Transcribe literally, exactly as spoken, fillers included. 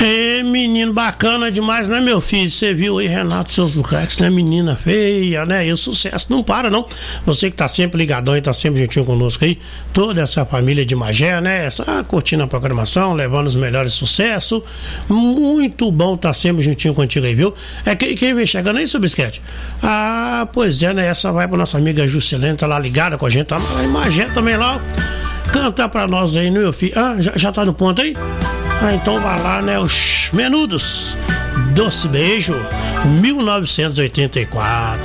É, menino bacana demais, né, meu filho? Você viu aí, Renato, seus Lucrex, né? Menina feia, né? E o sucesso não para, não. Você que tá sempre ligadão e tá sempre juntinho conosco aí, toda essa família de Magé, né? Essa curtindo a programação, levando os melhores sucessos. Muito bom tá sempre juntinho contigo aí, viu? É quem, quem vem chegando aí, seu Bisquete? Ah, pois é, né? Essa vai pra nossa amiga Juscelene, tá lá ligada com a gente, tá lá em Magé também lá, ó. Canta pra nós aí, né, meu filho? Ah, já, já tá no ponto aí? Ah, então vai lá, né? Os Menudos. Doce Beijo, mil novecentos e oitenta e quatro.